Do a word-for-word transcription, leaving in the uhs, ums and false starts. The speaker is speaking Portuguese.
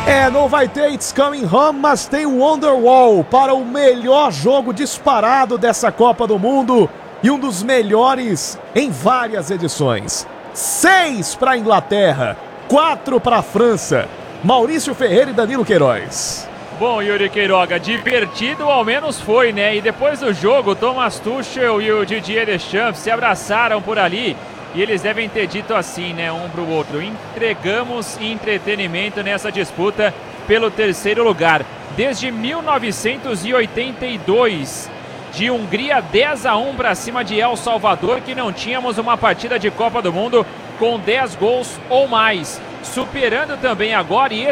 É, não vai ter It's Coming Home, mas tem o Wonderwall para o melhor jogo disparado dessa Copa do Mundo e um dos melhores em várias edições. Seis para a Inglaterra, quatro para a França. Maurício Ferreira e Danilo Queiroz. Bom, Yuri Queiroga, divertido ao menos foi, né? E depois do jogo, Thomas Tuchel e o Didier Deschamps se abraçaram por ali. E eles devem ter dito assim, né, um para o outro: entregamos entretenimento nessa disputa pelo terceiro lugar. Desde mil novecentos e oitenta e dois, de Hungria dez a um para cima de El Salvador, que não tínhamos uma partida de Copa do Mundo com dez gols ou mais. Superando também agora, e